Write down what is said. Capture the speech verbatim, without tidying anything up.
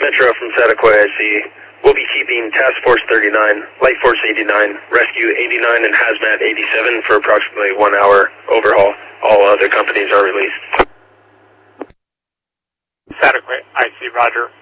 Metro from Sataquai, I see. We'll be keeping Task Force thirty-nine, Light Force eighty-nine, Rescue eighty-nine, and Hazmat eighty-seven for approximately one hour overhaul. All other companies are released. Sataquai, I see, roger.